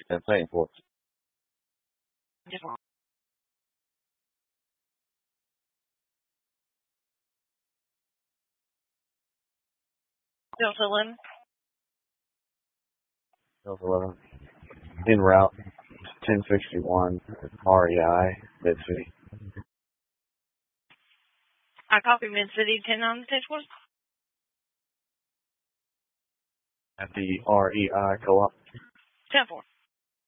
and paying for it. Delta 11. Delta 11. En route. 1061 REI, Mid-City. I copy Mid-City 10 on the switchboard. At the REI co-op. 10-4.